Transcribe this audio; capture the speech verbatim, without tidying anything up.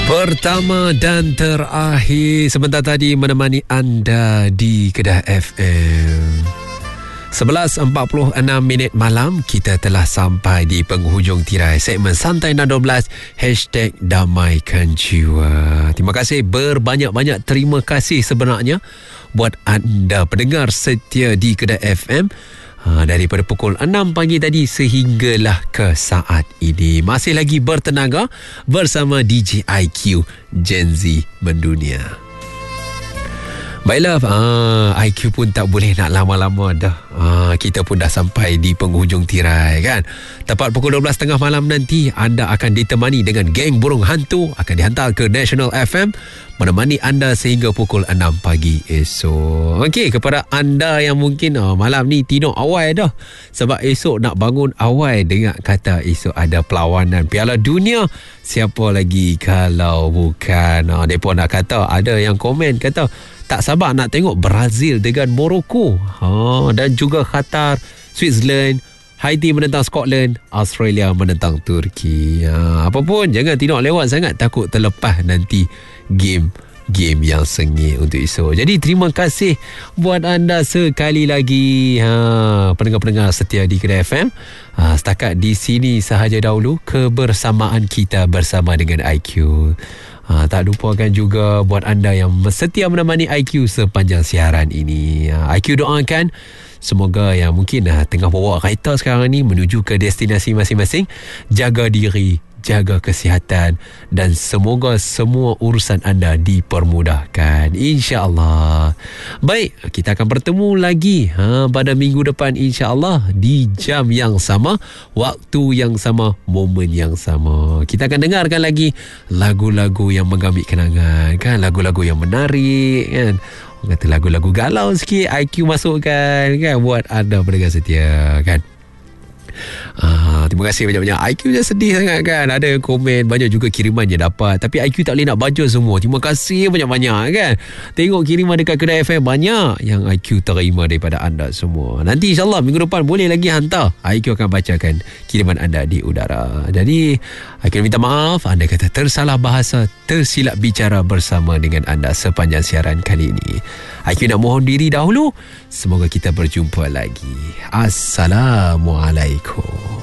Pertama dan terakhir sebentar tadi menemani anda di Kedah F M. sebelas empat puluh enam minit malam, kita telah sampai di penghujung tirai segmen Santai enam dua belas Hashtag Damaikan Jiwa. Terima kasih, berbanyak-banyak terima kasih sebenarnya buat anda pendengar setia di Kedah F M. Ha, daripada pukul enam pagi tadi sehinggalah ke saat ini masih lagi bertenaga bersama D J I Q Gen Z Mendunia. Baiklah, ah, I Q pun tak boleh nak lama-lama dah. Ah, kita pun dah sampai di penghujung tirai kan. Tepat pukul dua belas tiga puluh malam nanti anda akan ditemani dengan geng burung hantu akan dihantar ke National F M menemani anda sehingga pukul enam pagi esok. Okey, kepada anda yang mungkin oh, malam ni tidur awal dah sebab esok nak bangun awal dengar kata esok ada perlawanan Piala Dunia. Siapa lagi kalau bukan oh, mereka nak kata, ada yang komen kata tak sabar nak tengok Brazil dengan Morocco, ha, dan juga Qatar, Switzerland, Haiti menentang Scotland, Australia menentang Turki. Ha, apa pun jangan tidur lewat sangat, takut terlepas nanti game game yang sengit untuk esok. Jadi terima kasih buat anda sekali lagi, ha, pendengar-pendengar setia di Kedah F M. Ha, setakat di sini sahaja dahulu kebersamaan kita bersama dengan I Q. Ha, tak lupakan juga buat anda yang setia menemani I Q sepanjang siaran ini. Ha, I Q doakan semoga yang mungkin ha, tengah bawa kereta sekarang ni menuju ke destinasi masing-masing, jaga diri, jaga kesihatan dan semoga semua urusan anda dipermudahkan, insya-Allah. Baik, kita akan bertemu lagi ha, pada minggu depan insya-Allah di jam yang sama, waktu yang sama, momen yang sama. Kita akan dengarkan lagi lagu-lagu yang menggamit kenangan kan, lagu-lagu yang menarik kan. Orang kata lagu-lagu galau sikit I Q masukkan kan buat anda pendengar setia kan. Ah, terima kasih banyak-banyak. I Q dah sedih sangat kan. Ada komen, banyak juga kiriman je dapat, tapi I Q tak boleh nak baca semua. Terima kasih banyak-banyak kan. Tengok kiriman dekat Kedah F M banyak yang I Q terima daripada anda semua. Nanti insyaAllah minggu depan boleh lagi hantar, I Q akan bacakan kiriman anda di udara. Jadi I Q minta maaf anda kata tersalah bahasa, tersilap bicara bersama dengan anda sepanjang siaran kali ini. I Q nak mohon diri dahulu. Semoga kita berjumpa lagi. Assalamualaikum.